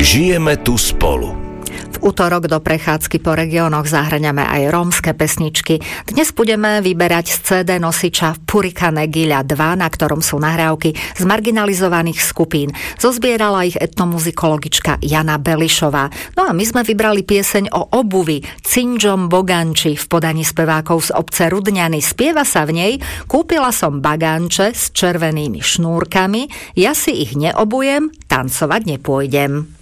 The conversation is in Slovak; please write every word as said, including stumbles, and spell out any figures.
Žijeme tu spolu. V útorok do prechádzky po regiónoch zahŕňame aj rómske pesničky. Dnes budeme vyberať z cé dé nosiča Purikane Giľa dva, na ktorom sú nahrávky z marginalizovaných skupín. Zozbierala ich etnomuzikologička Jana Belišová. No a my sme vybrali pieseň o obuvi Cinžom Boganči v podaní spevákov z obce Rudňany. Spieva sa v nej: kúpila som baganče s červenými šnúrkami, ja si ich neobujem, tancovať nepôjdem.